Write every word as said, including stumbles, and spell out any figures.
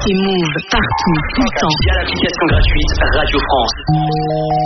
Écoutez Move partout, tout le temps. Via l'application gratuite Radio France.